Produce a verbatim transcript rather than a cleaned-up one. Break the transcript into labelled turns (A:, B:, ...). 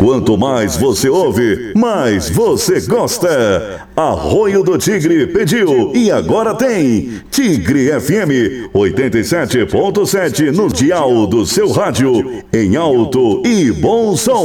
A: Quanto mais você ouve, mais você gosta. Arroio do Tigre pediu e agora tem Tigre F M oitenta e sete ponto sete no dial do seu rádio, em alto e bom som.